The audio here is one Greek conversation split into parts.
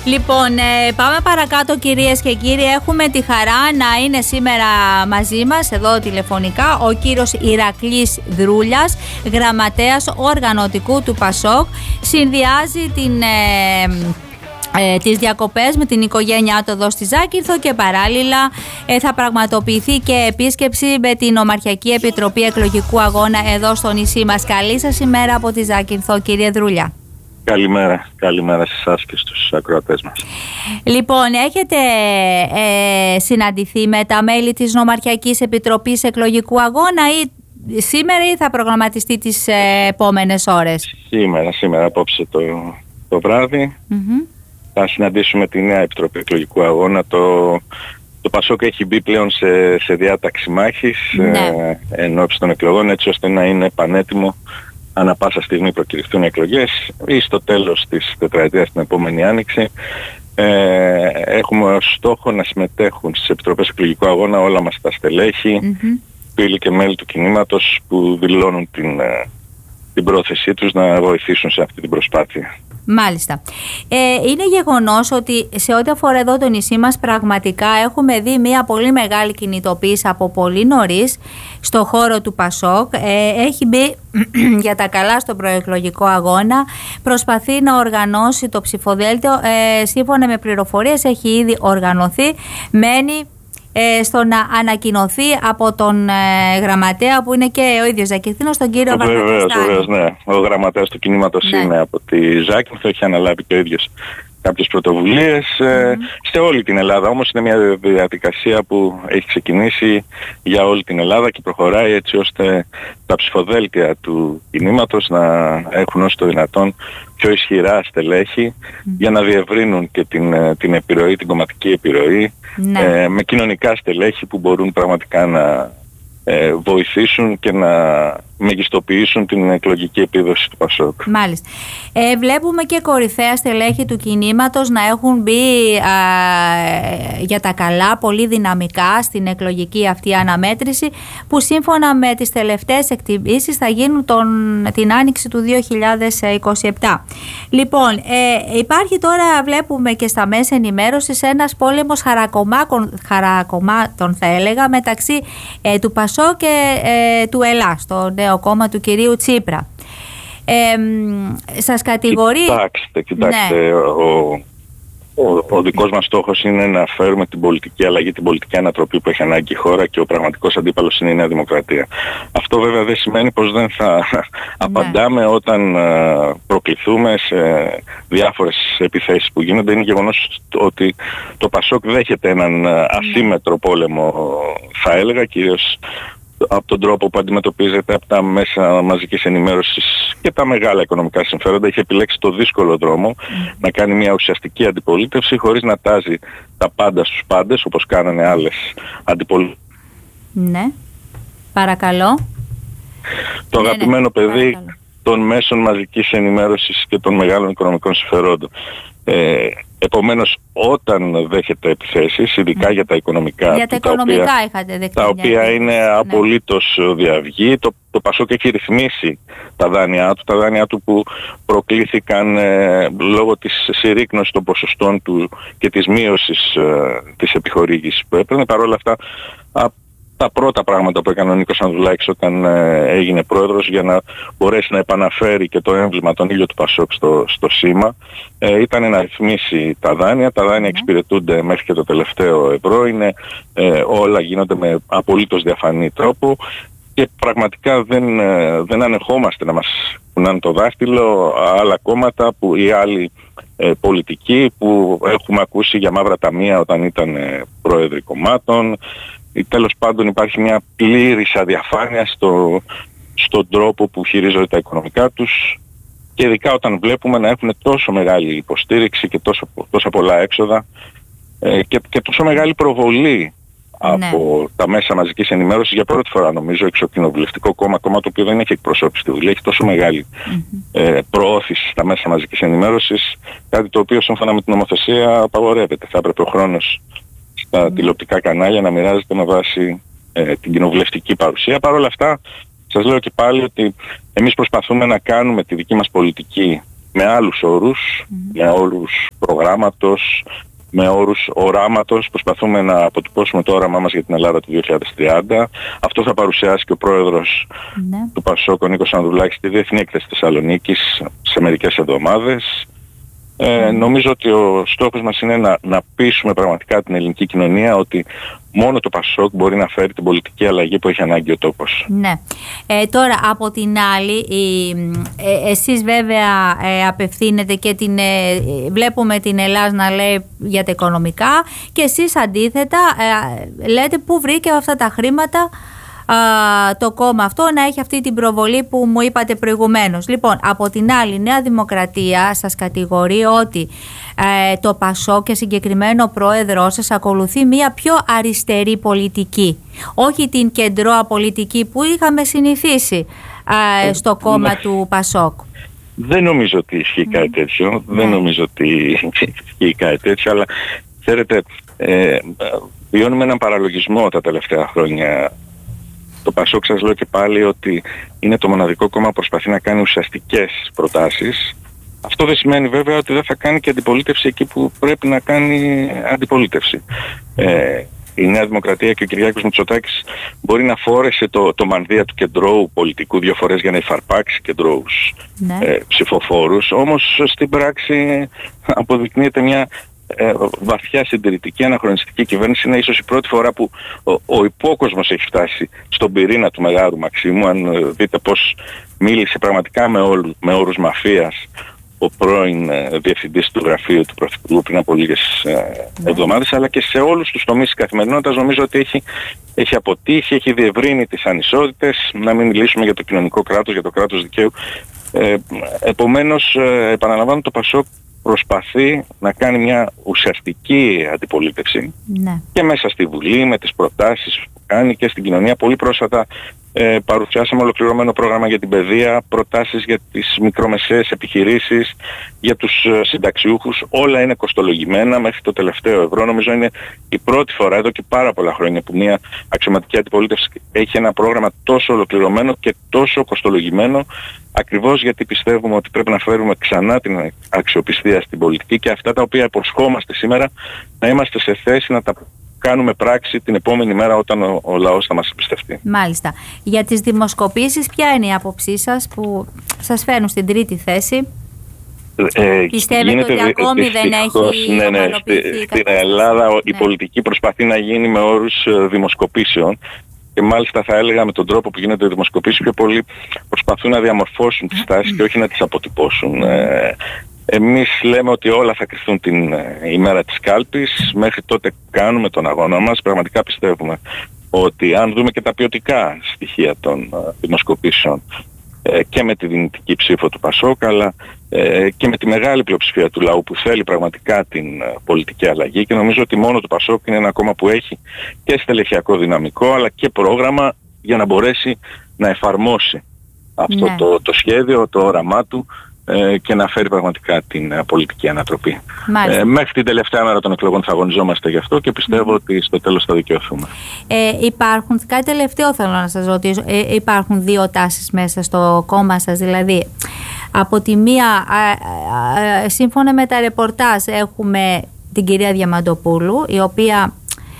Λοιπόν, πάμε παρακάτω κυρίες και κύριοι. Έχουμε τη χαρά να είναι σήμερα μαζί μας εδώ τηλεφωνικά ο κύριος Ηρακλής Δρούλιας, γραμματέας οργανωτικού του ΠΑΣΟΚ. Συνδυάζει τις διακοπές με την οικογένειά του εδώ στη Ζάκυνθο και παράλληλα θα πραγματοποιηθεί και επίσκεψη με την Ομαρχιακή Επιτροπή Εκλογικού Αγώνα εδώ στο νησί μας. Καλή σας ημέρα από τη Ζάκυνθο, κύριε Δρούλια. Καλημέρα σε εσάς και στους ακροατές μας. Λοιπόν, έχετε συναντηθεί με τα μέλη της Νομαρχιακής Επιτροπής Εκλογικού Αγώνα σήμερα ή θα προγραμματιστεί τις επόμενες ώρες? Σήμερα απόψε το βράδυ. Θα συναντήσουμε τη νέα Επιτροπή Εκλογικού Αγώνα. Το ΠΑΣΟΚ έχει μπει πλέον σε διάταξη μάχης ενώπιση των εκλογών, έτσι ώστε να είναι πανέτοιμο ανά πάσα στιγμή προκηρυχθούν οι εκλογές ή στο τέλος της τετραετίας την επόμενη άνοιξη. Έχουμε ως στόχο να συμμετέχουν στις Επιτροπές Εκλογικού Αγώνα όλα μας τα στελέχη, φίλοι και μέλη του κινήματος που δηλώνουν την πρόθεσή τους να βοηθήσουν σε αυτή την προσπάθεια. Μάλιστα. Είναι γεγονός ότι σε ό,τι αφορά εδώ το νησί μας πραγματικά έχουμε δει μια πολύ μεγάλη κινητοποίηση από πολύ νωρίς στο χώρο του ΠΑΣΟΚ. Έχει μπει για τα καλά στον προεκλογικό αγώνα, προσπαθεί να οργανώσει το ψηφοδέλτιο, σύμφωνα με πληροφορίες έχει ήδη οργανωθεί, μένει στο να ανακοινωθεί από τον γραμματέα που είναι και ο ίδιος Ζακυνθήνος, τον κύριο Βαρνακιστάνη. Βεβαίως, ναι. Ο γραμματέας του κινήματος είναι από τη Ζάκυνθο, έχει αναλάβει και ο ίδιος κάποιες πρωτοβουλίες σε όλη την Ελλάδα. Όμως είναι μια διαδικασία που έχει ξεκινήσει για όλη την Ελλάδα και προχωράει έτσι ώστε τα ψηφοδέλτια του κινήματος να έχουν όσο το δυνατόν πιο ισχυρά στελέχη για να διευρύνουν και την επιρροή, την κομματική επιρροή με κοινωνικά στελέχη που μπορούν πραγματικά να βοηθήσουν και να μεγιστοποιήσουν την εκλογική επίδοση του ΠΑΣΟΚ. Μάλιστα. Βλέπουμε και κορυφαία στελέχη του κινήματος να έχουν μπει για τα καλά πολύ δυναμικά στην εκλογική αυτή αναμέτρηση που σύμφωνα με τις τελευταίες εκτιμήσεις θα γίνουν την άνοιξη του 2027. Λοιπόν, υπάρχει τώρα, βλέπουμε και στα μέσα ενημέρωσης, ένας πόλεμος χαρακομμάτων θα έλεγα μεταξύ του ΠΑΣΟΚ και του ΕΛΑ, το νέο κόμμα του κυρίου Τσίπρα. Σας κατηγορεί... Κοιτάξτε, ο δικός μας στόχος είναι να φέρουμε την πολιτική αλλαγή, την πολιτική ανατροπή που έχει ανάγκη η χώρα και ο πραγματικός αντίπαλος είναι η Νέα Δημοκρατία. Αυτό βέβαια δεν σημαίνει πως δεν θα απαντάμε όταν προκληθούμε σε διάφορες επιθέσεις που γίνονται. Είναι γεγονός ότι το ΠΑΣΟΚ δέχεται έναν ασύμμετρο πόλεμο, θα έλεγα, κυρίως από τον τρόπο που αντιμετωπίζεται από τα μέσα μαζικής ενημέρωσης και τα μεγάλα οικονομικά συμφέροντα. Έχει επιλέξει το δύσκολο δρόμο να κάνει μια ουσιαστική αντιπολίτευση χωρίς να τάζει τα πάντα στους πάντες όπως κάνανε άλλες αντιπολίτευσεις. Ναι, παρακαλώ. Το αγαπημένο παιδί των μέσων μαζικής ενημέρωσης και των μεγάλων οικονομικών συμφερόντων. Επομένως, όταν δέχεται επιθέσεις, ειδικά για τα οικονομικά, τα οποία είναι απολύτως διαυγή, το ΠΑΣΟΚ έχει ρυθμίσει τα δάνειά του που προκλήθηκαν λόγω της συρρίκνωσης των ποσοστών του και της μείωσης της επιχορήγησης που έπαιρνε. Παρ' όλα αυτά, τα πρώτα πράγματα που έκανε ο Νίκος Ανδρουλάκης όταν έγινε πρόεδρος για να μπορέσει να επαναφέρει και το έμβλημα τον ήλιο του ΠΑΣΟΚ στο σήμα ήταν να ρυθμίσει τα δάνεια. Τα δάνεια εξυπηρετούνται μέχρι και το τελευταίο ευρώ. Όλα γίνονται με απολύτως διαφανή τρόπο και πραγματικά δεν ανεχόμαστε να μας κουνάνε το δάχτυλο άλλα κόμματα ή άλλοι πολιτικοί που έχουμε ακούσει για μαύρα ταμεία όταν ήταν πρόεδροι κομμάτων. Τέλος πάντων υπάρχει μια πλήρης αδιαφάνεια στον τρόπο που χειρίζονται τα οικονομικά τους και ειδικά όταν βλέπουμε να έχουν τόσο μεγάλη υποστήριξη και τόσα πολλά έξοδα και τόσο μεγάλη προβολή από τα μέσα μαζικής ενημέρωσης. Για πρώτη φορά νομίζω εξοκοινοβουλευτικό κόμμα το οποίο δεν έχει εκπροσώπηση στη Βουλή, έχει τόσο μεγάλη προώθηση στα μέσα μαζικής ενημέρωσης, κάτι το οποίο σύμφωνα με την νομοθεσία απαγορεύεται. Θα έπρεπε ο χρόνος στα τηλεοπτικά κανάλια να μοιράζεται με βάση την κοινοβουλευτική παρουσία. Παρ' όλα αυτά σας λέω και πάλι ότι εμείς προσπαθούμε να κάνουμε τη δική μας πολιτική με άλλους όρους, με όρους προγράμματος, με όρους οράματος. Προσπαθούμε να αποτυπώσουμε το όραμά μας για την Ελλάδα του 2030. Αυτό θα παρουσιάσει και ο πρόεδρος του ΠΑΣΟΚ, ο Νίκος Ανδρουλάκης, στη Διεθνή Έκθεση Θεσσαλονίκης σε μερικές εβδομάδες. Νομίζω ότι ο στόχος μας είναι να πείσουμε πραγματικά την ελληνική κοινωνία ότι μόνο το ΠΑΣΟΚ μπορεί να φέρει την πολιτική αλλαγή που έχει ανάγκη ο τόπος. Ναι. Τώρα από την άλλη, εσείς βέβαια απευθύνετε και βλέπουμε την Ελλάδα να λέει για τα οικονομικά και εσείς αντίθετα λέτε πού βρήκε αυτά τα χρήματα το κόμμα αυτό να έχει αυτή την προβολή που μου είπατε προηγουμένως. Λοιπόν, από την άλλη, η Νέα Δημοκρατία σας κατηγορεί ότι το ΠΑΣΟΚ και συγκεκριμένο πρόεδρό σας ακολουθεί μια πιο αριστερή πολιτική, όχι την κεντρώα πολιτική που είχαμε συνηθίσει στο κόμμα του ΠΑΣΟΚ. Δεν νομίζω ότι ισχύει κάτι τέτοιο, δεν νομίζω ότι ισχύει κάτι τέτοιο, αλλά ξέρετε, βιώνουμε έναν παραλογισμό τα τελευταία χρόνια. Το ΠΑΣΟΚ, σας λέω και πάλι, ότι είναι το μοναδικό κόμμα που προσπαθεί να κάνει ουσιαστικές προτάσεις. Αυτό δεν σημαίνει βέβαια ότι δεν θα κάνει και αντιπολίτευση εκεί που πρέπει να κάνει αντιπολίτευση. Η Νέα Δημοκρατία και ο Κυριάκος Μητσοτάκης μπορεί να φόρεσε το μανδύα του κεντρώου πολιτικού 2 φορές για να υφαρπάξει κεντρώους ψηφοφόρους, όμως στην πράξη αποδεικνύεται μια βαθιά συντηρητική αναχρονιστική κυβέρνηση. Είναι ίσως η πρώτη φορά που ο υπόκοσμος έχει φτάσει στον πυρήνα του Μεγάρου Μαξίμου. Αν δείτε πως μίλησε πραγματικά με όρους μαφίας ο πρώην διευθυντής του γραφείου του Πρωθυπουργού πριν από λίγες εβδομάδες, αλλά και σε όλους τους τομείς της καθημερινότητας νομίζω ότι έχει αποτύχει, έχει διευρύνει τις ανισότητες, να μην μιλήσουμε για το κοινωνικό κράτος, για το κράτος δικαίου. Επομένως, επαναλαμβάνω, το ΠΑΣΟΚ προσπαθεί να κάνει μια ουσιαστική αντιπολίτευση και μέσα στη Βουλή με τις προτάσεις που κάνει και στην κοινωνία. Πολύ πρόσφατα παρουσιάσαμε ολοκληρωμένο πρόγραμμα για την παιδεία, προτάσεις για τις μικρομεσαίες επιχειρήσεις, για τους συνταξιούχους. Όλα είναι κοστολογημένα μέχρι το τελευταίο ευρώ. Νομίζω είναι η πρώτη φορά εδώ και πάρα πολλά χρόνια που μια αξιωματική αντιπολίτευση έχει ένα πρόγραμμα τόσο ολοκληρωμένο και τόσο κοστολογημένο, ακριβώς γιατί πιστεύουμε ότι πρέπει να φέρουμε ξανά την αξιοπιστία στην πολιτική και αυτά τα οποία υποσχόμαστε σήμερα να είμαστε σε θέση να τα κάνουμε πράξη την επόμενη μέρα όταν ο λαός θα μας εμπιστευτεί. Μάλιστα. Για τις δημοσκοπήσεις, ποια είναι η άποψή σας που σας φέρνουν στην τρίτη θέση? Πιστεύετε ότι ακόμη δεν έχει ομαλοποιηθεί? Στην Ελλάδα η πολιτική προσπαθεί να γίνει με όρους δημοσκοπήσεων και μάλιστα θα έλεγα με τον τρόπο που γίνεται οι δημοσκοπήσεις πιο πολύ προσπαθούν να διαμορφώσουν τις τάσεις και όχι να τις αποτυπώσουν. Εμείς λέμε ότι όλα θα κρυφθούν την ημέρα της κάλπης. Μέχρι τότε κάνουμε τον αγώνα μας. Πραγματικά πιστεύουμε ότι αν δούμε και τα ποιοτικά στοιχεία των δημοσκοπήσεων και με τη δυνητική ψήφο του ΠΑΣΟΚ, αλλά και με τη μεγάλη πλειοψηφία του λαού που θέλει πραγματικά την πολιτική αλλαγή, και νομίζω ότι μόνο το ΠΑΣΟΚ είναι ένα κόμμα που έχει και στελεχειακό δυναμικό αλλά και πρόγραμμα για να μπορέσει να εφαρμόσει αυτό το σχέδιο, το όραμά του και να φέρει πραγματικά την πολιτική ανατροπή. Μέχρι την τελευταία μέρα των εκλογών θα αγωνιζόμαστε γι' αυτό και πιστεύω ότι στο τέλος θα δικαιωθούμε. Υπάρχουν, κάτι τελευταίο θέλω να σας ρωτήσω, υπάρχουν δύο τάσεις μέσα στο κόμμα σας, δηλαδή από τη μία, σύμφωνα με τα ρεπορτάζ, έχουμε την κυρία Διαμαντοπούλου, η οποία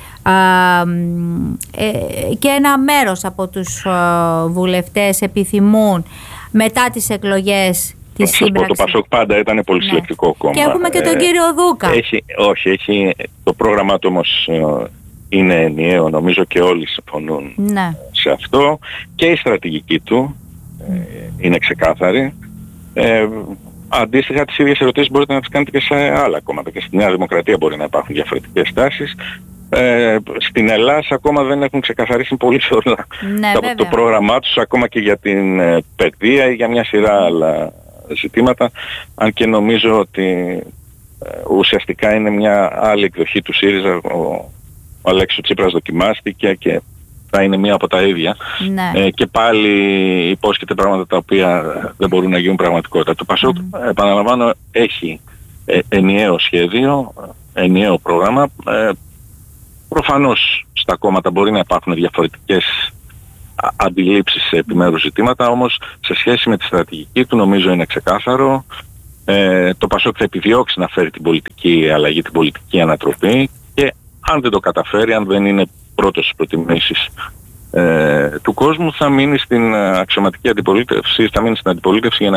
και ένα μέρος από τους βουλευτές επιθυμούν μετά τις εκλογές τη σύμπραξη. Το ΠΑΣΟΚ πάντα ήταν πολυσυλλεκτικό κόμμα. Και έχουμε και τον κύριο Δούκα. Έχει το πρόγραμμά του όμως είναι ενιαίο, νομίζω και όλοι συμφωνούν σε αυτό, και η στρατηγική του είναι ξεκάθαρη. Αντίστοιχα τις ίδιες ερωτήσεις μπορείτε να τις κάνετε και σε άλλα κόμματα, και στη Νέα Δημοκρατία μπορεί να υπάρχουν διαφορετικές τάσεις. Στην Ελλάδα ακόμα δεν έχουν ξεκαθαρίσει πολύ όλα το πρόγραμμά τους, ακόμα και για την παιδεία ή για μια σειρά άλλα ζητήματα, αν και νομίζω ότι ουσιαστικά είναι μια άλλη εκδοχή του ΣΥΡΙΖΑ. Ο Αλέξης Τσίπρας δοκιμάστηκε και θα είναι μία από τα ίδια. Και πάλι υπόσχεται πράγματα τα οποία δεν μπορούν να γίνουν πραγματικότητα. Το ΠΑΣΟΚ, επαναλαμβάνω, έχει ενιαίο σχέδιο, ενιαίο πρόγραμμα. Προφανώς στα κόμματα μπορεί να υπάρχουν διαφορετικές αντιλήψεις σε επιμέρους ζητήματα, όμως σε σχέση με τη στρατηγική του νομίζω είναι ξεκάθαρο. το ΠΑΣΟΚ θα επιδιώξει να φέρει την πολιτική αλλαγή, την πολιτική ανατροπή, και αν δεν το καταφέρει, αν δεν είναι πρώτος στις προτιμήσεις του κόσμου, θα μείνει στην αξιωματική αντιπολίτευση, θα μείνει στην αντιπολίτευση για